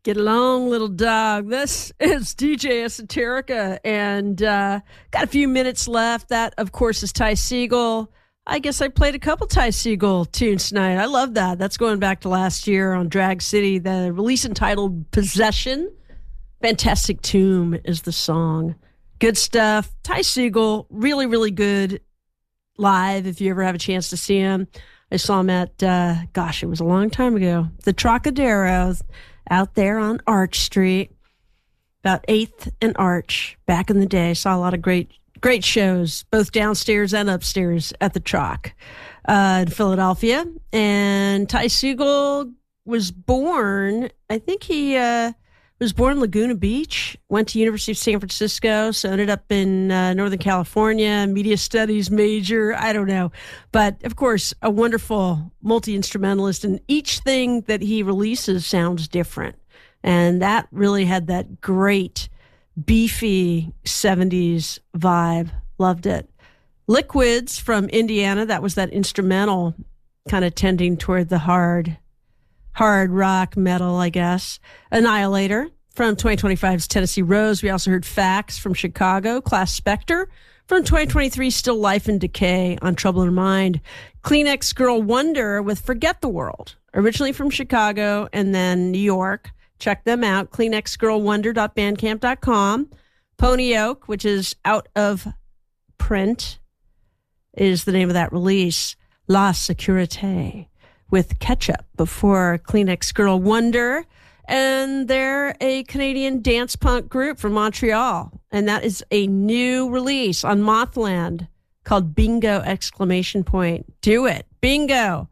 Get along, little dog. This is DJ Esoterica, and got a few minutes left. That, of course, is Ty Segall. I guess I played a couple Ty Segall tunes tonight. I love that. That's going back to last year on Drag City. The release entitled Possession. Fantastic Tomb is the song. Good stuff. Ty Segall, really, really good live if you ever have a chance to see him. I saw him at, it was a long time ago, the Trocadero out there on Arch Street, about 8th and Arch, back in the day. Saw a lot of great shows, both downstairs and upstairs at the Troc in Philadelphia. And Ty Segall was born, I think he was born in Laguna Beach, went to University of San Francisco, so ended up in Northern California, media studies major, I don't know. But, of course, a wonderful multi-instrumentalist, and each thing that he releases sounds different. And that really had that great, beefy 70s vibe. Loved it. Liquids from Indiana, that was that instrumental kind of tending toward the hard rock metal, I guess. Annihilator from 2025's Tennessee Rose. We also heard Facts from Chicago. Class Spectre from 2023, Still Life and Decay on Trouble in Mind. Kleenex Girl Wonder with Forget the World, originally from Chicago and then New York. Check them out, kleenexgirlwonder.bandcamp.com. Pony Oak, which is out of print, is the name of that release. La Sécurité with Ketchup before Kleenex Girl Wonder. And they're a Canadian dance punk group from Montreal. And that is a new release on Mothland called Bingo! Do it. Bingo.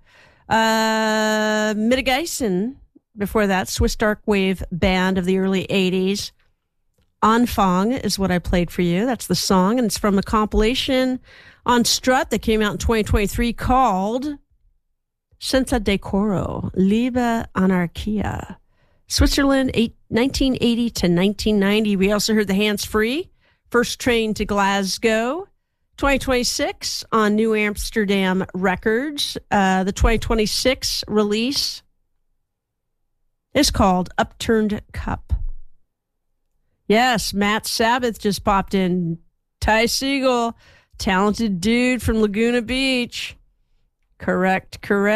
Mitigation before that, Swiss Dark Wave band of the early 80s. Anfang is what I played for you. That's the song. And it's from a compilation on Strut that came out in 2023 called Senza Decoro, Liebe Anarchia. Switzerland, 1980 to 1990. We also heard the Hands Free, First Train to Glasgow, 2026 on New Amsterdam Records. The 2026 release is called Upturned Cup. Yes, Matt Sabbath just popped in. Ty Segall, talented dude from Laguna Beach. Correct.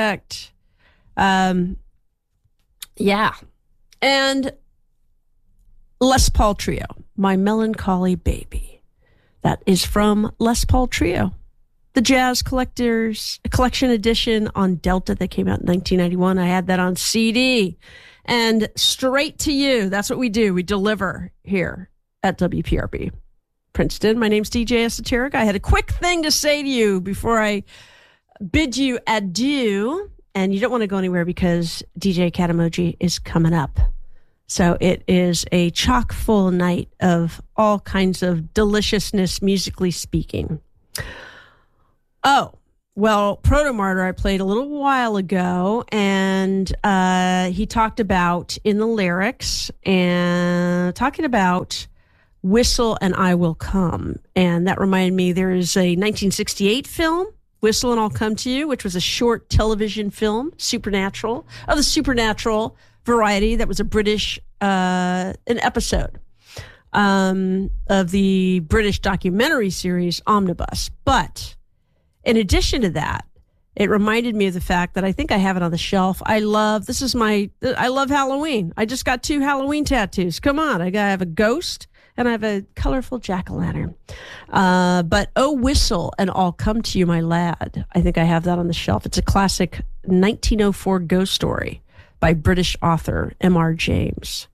Yeah. And Les Paul Trio, My Melancholy Baby. That is from Les Paul Trio. The Jazz Collectors Collection Edition on Delta that came out in 1991. I had that on CD. And straight to you. That's what we do. We deliver here at WPRB Princeton. My name's DJ Esoterica. I had a quick thing to say to you before I bid you adieu, and you don't want to go anywhere because DJ Katamoji is coming up. So it is a chock full night of all kinds of deliciousness, musically speaking. Oh, well, Proto-Martyr I played a little while ago, and he talked about in the lyrics and talking about Whistle and I Will Come. And that reminded me there is a 1968 film, Whistle and I'll Come to You, which was a short television film, Supernatural, of the supernatural variety. That was a British, an episode of the British documentary series Omnibus. But in addition to that, it reminded me of the fact that I think I have it on the shelf. I love Halloween. I just got 2 Halloween tattoos. Come on. I have a ghost and I have a colorful jack-o'-lantern. But Oh Whistle and I'll Come to You, My Lad. I think I have that on the shelf. It's a classic 1904 ghost story by British author M.R. James.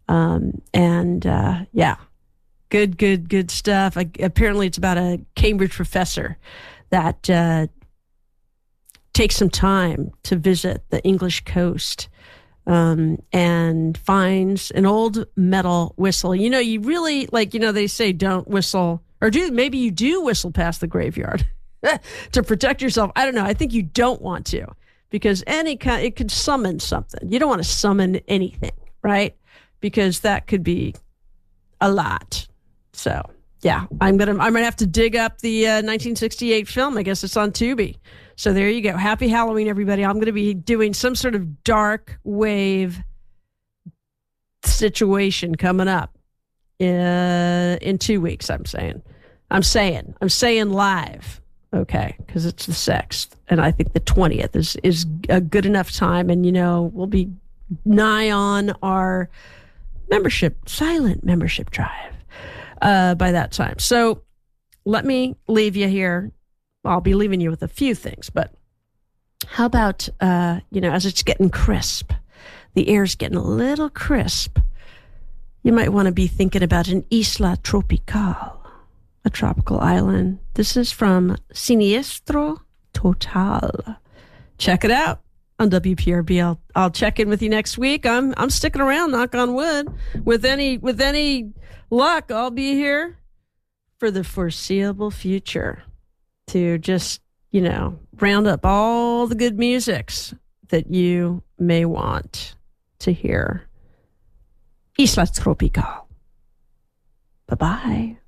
Yeah, good stuff. Apparently it's about a Cambridge professor that takes some time to visit the English coast and finds an old metal whistle. You know, you really, they say don't whistle, or maybe you do whistle past the graveyard to protect yourself. I don't know. I think you don't want to, because it could summon something. You don't want to summon anything, right? Because that could be a lot. So yeah, I might have to dig up the 1968 film. I guess it's on Tubi. So there you go. Happy Halloween, everybody. I'm going to be doing some sort of dark wave situation coming up in 2 weeks. I'm saying live. Okay, because it's the 6th, and I think the 20th is a good enough time, and we'll be nigh on our silent membership drive by that time. So let me leave you here. I'll be leaving you with a few things, but how about as it's getting crisp, the air's getting a little crisp, you might want to be thinking about an Isla Tropical, a tropical island. This is from Siniestro Total. Check it out on WPRB. I'll check in with you next week. I'm sticking around, knock on wood. With any luck, I'll be here for the foreseeable future to just, round up all the good musics that you may want to hear. Isla Tropical. Bye-bye.